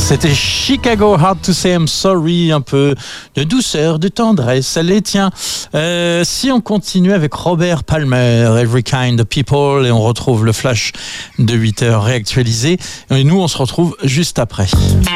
C'était Chicago, Hard to Say I'm Sorry, un peu de douceur, de tendresse. Allez, tiens, si on continue avec Robert Palmer, Every Kind of People, et on retrouve le flash de 8h réactualisé, et nous on se retrouve juste après.